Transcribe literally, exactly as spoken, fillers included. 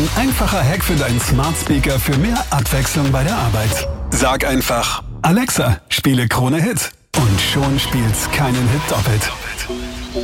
Ein einfacher Hack für deinen Smart Speaker für mehr Abwechslung bei der Arbeit. Sag einfach: Alexa, spiele Krone Hit. Und schon spielt's keinen Hit doppelt.